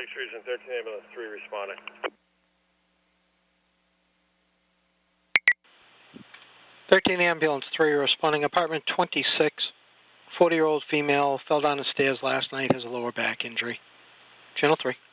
Lakes Region 13 Ambulance 3 responding. 13 Ambulance 3 responding. Apartment 26, 40-year-old female, fell down the stairs last night, has a lower back injury. Channel 3.